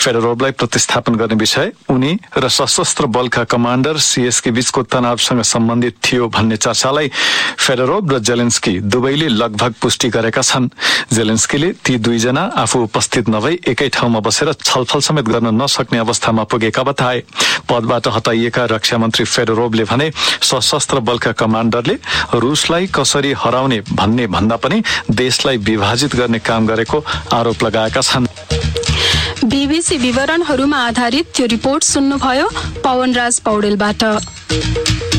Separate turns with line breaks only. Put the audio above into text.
फेडोरोभलाई प्रतिस्थापन गर्ने विषय उनी र सशस्त्र बलका कमान्डर सीएसके बीचको तनावसँग सम्बन्धित थियो भन्ने चर्चालाई फेडोरोभ र जेलेन्स्की दुवैले लगभग पुष्टि गरेका छन्। जेलेन्स्कीले ती दुईजना आफू उपस्थित नभई एकै ठाउँमा बसेर छलफल समेत गर्न नसक्ने अवस्थामा पुगेका बताए। पदबाट हटाइएका रक्षा मन्त्री फेडोरोभले भने सशस्त्र बलका कमान्डरले रुसलाई कसरी हराउने भन्ने भन्दा पनि देशलाई विभाजित गर्ने काम गरेको आरोप लगाएका छन्।
बीबीसी विवरणहरूमा आधारित त्यो रिपोर्ट सुन्नुभयो पवनराज पौडेलबाट।